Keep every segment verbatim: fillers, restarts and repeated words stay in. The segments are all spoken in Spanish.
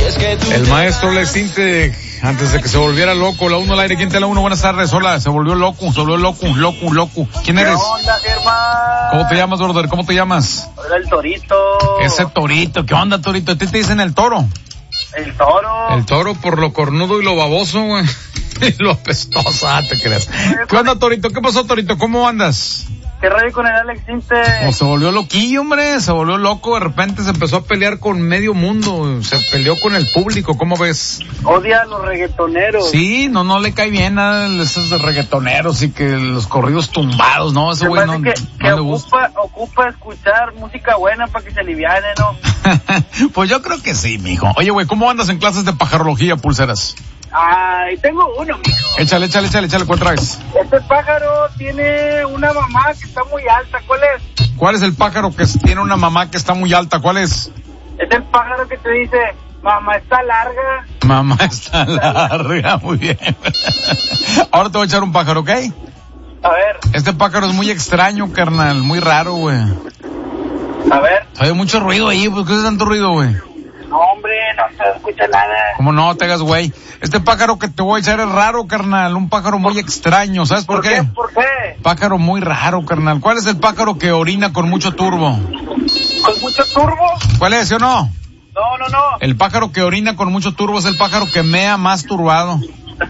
El maestro Alex Intec, antes de que se volviera loco. La uno al aire, ¿quién te la uno? Buenas tardes, hola, se volvió loco, se volvió loco, loco, loco. ¿Quién eres? ¿Qué onda, Germán? ¿Cómo te llamas, brother? ¿Cómo te llamas? Hola, el Torito. Ese Torito, ¿qué onda, Torito? ¿A ti te dicen el Toro? El Toro. El Toro por lo cornudo y lo baboso, güey. Y lo apestosa, te creas. ¿Qué onda, Torito? ¿Qué pasó, Torito? ¿Cómo andas? ¿Qué rollo con el Alex Intec? Oh, se volvió loquillo, hombre, se volvió loco, de repente se empezó a pelear con medio mundo, se peleó con el público, ¿cómo ves? Odia a los reggaetoneros. Sí, no, no le cae bien a esos de reggaetoneros y que los corridos tumbados, ¿no? Eso güey no, que, no que le ocupa, gusta. ocupa escuchar música buena para que se aliviane, ¿no? Pues yo creo que sí, mijo. Oye, güey, ¿cómo andas en clases de pajarología, pulseras? Ay, tengo uno, mijo. Échale, échale, échale, échale, ¿cuál traes? Este pájaro tiene una mamá que está muy alta, ¿cuál es? ¿Cuál es el pájaro que tiene una mamá que está muy alta? ¿Cuál es? Es el pájaro que te dice, mamá está larga. Mamá está larga, muy bien. Ahora te voy a echar un pájaro, ¿ok? A ver. Este pájaro es muy extraño, carnal, muy raro, güey. A ver. Hay mucho ruido ahí, ¿por qué hace tanto ruido, güey? No, hombre, no se escucha nada. ¿Cómo no? Te hagas, güey. Este pájaro que te voy a echar es raro, carnal. Un pájaro muy extraño. ¿Sabes por, ¿Por qué? qué? ¿Por qué? Pájaro muy raro, carnal. ¿Cuál es el pájaro que orina con mucho turbo? ¿Con mucho turbo? ¿Cuál es, sí o no? No, no, no. El pájaro que orina con mucho turbo es el pájaro que mea más turbado.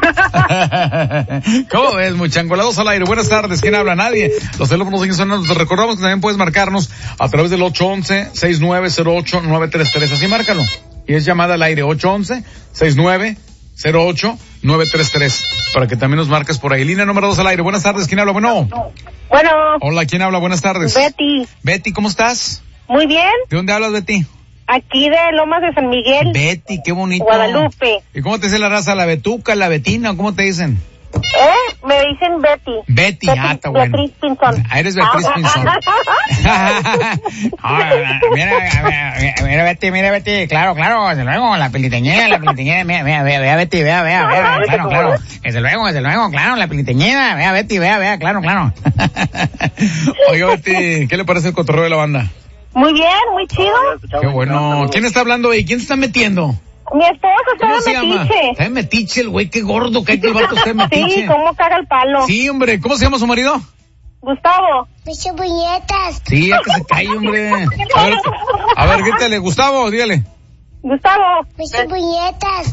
¿Cómo ves, muchangolados al aire? Buenas tardes, ¿quién habla? Nadie. Los teléfonos siguen sonando. Te recordamos que también puedes marcarnos a través del ocho once, seis nueve cero ocho, nueve tres tres. Así márcalo. Y es llamada al aire ocho once, seis nueve cero ocho, nueve tres tres. Para que también nos marques por ahí. Línea número dos al aire. Buenas tardes, ¿quién habla? Bueno. Bueno. Hola, ¿quién habla? Buenas tardes. Betty. Betty, ¿cómo estás? Muy bien. ¿De dónde hablas, Betty? Aquí de Lomas de San Miguel. Betty, qué bonito. Guadalupe. ¿Y cómo te dice la raza? ¿La Betuca, la Betina o cómo te dicen? ¿Eh? Me dicen Betty. Betty, Betty ah, está bueno. Beatriz Pinzón. Ah, eres Beatriz ah. Pinzón. Ah, mira, mira, mira, Betty, mira, Betty, claro, claro, desde luego, la peliteñida, la peliteñida, vea, vea, vea, vea, Betty, vea, vea, vea, claro, claro, desde luego, desde luego, claro, la peliteñida, vea, Betty, vea, vea, claro, claro. Oiga, Betty, ¿qué le parece el cotorreo de la banda? Muy bien, muy chido. Qué bueno. ¿Quién está hablando ahí? ¿Quién se está metiendo? Mi esposo está ¿Cómo se de llama? metiche. Está de metiche el güey, qué gordo que hay que el vato está de metiche. Sí, cómo caga el palo. Sí, hombre, ¿cómo se llama su marido? Gustavo. Picho puñetas. Sí, a que se cae, hombre. A ver, a ver, grítale, Gustavo, dígale. Gustavo. Picho puñetas.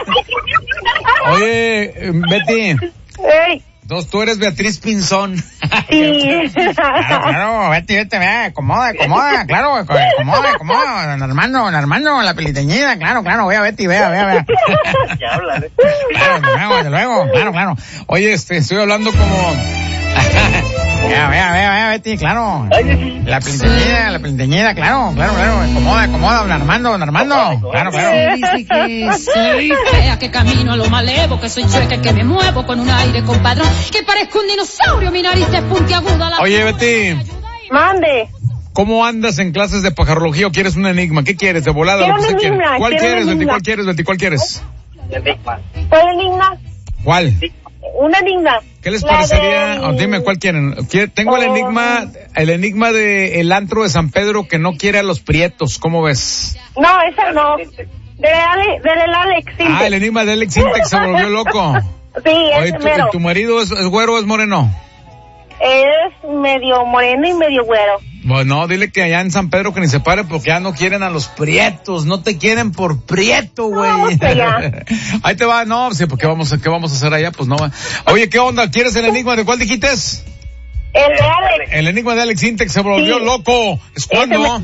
Oye, Betty. Ey. Entonces tú eres Beatriz Pinzón. Sí. Claro, claro, vete, vete, vea, acomoda, acomoda, claro, acomoda, acomoda, hermano, hermano, la peliteñida, claro, claro, vea, Betty, vea, vea, vea. ¿Qué hablan? Claro, desde luego, desde luego, claro, claro. Oye, este, estoy hablando como... Vea, vea, vea, vea, Betty, claro. La peliteñida, la peliteñida, claro, claro, claro, acomoda, acomoda, don Armando, don Armando, claro, claro. Dice que soy fea, que camino a lo malevo, que soy chueca, que me muevo con un aire compadrón, que parezco un dinosaurio, mi nariz es puntiaguda. La Oye, Betty. Mande. ¿Cómo andas en clases de pajarología o quieres un enigma? ¿Qué quieres? ¿De volada? Quiero Lo que un usted quiere. enigma, ¿Cuál quiero quieres, un Betty? enigma. ¿Cuál quieres, Betty? ¿Cuál quieres? ¿Cuál enigma? ¿Cuál? Una enigma. ¿Qué les La parecería? del- Oh, dime, ¿cuál quieren? Quiere- Tengo el Oh. enigma, el enigma de el antro de San Pedro que no quiere a los prietos. ¿Cómo ves? No, esa no. De Ale, del Alex Intec. Ah, el enigma de Alex Intec se volvió loco. Sí, Oye, ese ¿tu, mero. ¿tu marido es, es güero o es moreno? Es medio moreno y medio güero. Bueno, dile que allá en San Pedro que ni se pare porque ya no quieren a los prietos, no te quieren por prieto, güey. Vamos allá. Ahí te va, no, sí, porque vamos, ¿qué vamos a hacer allá? Pues no va. Oye, ¿qué onda? ¿Quieres el enigma de cuál dijiste? El de Alex. El enigma de Alex Intec se volvió Sí. loco. ¿Es cuándo?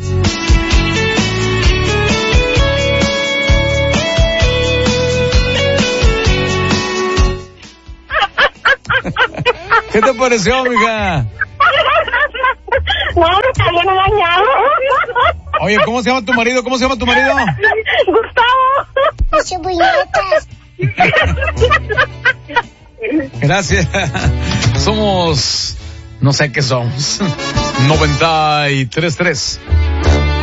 ¿Qué te pareció, mija? No, me está bien engañado. Oye, ¿cómo se llama tu marido? ¿Cómo se llama tu marido? Gustavo. Picho puñetas. Gracias. Somos, no sé qué somos. noventa y tres tres.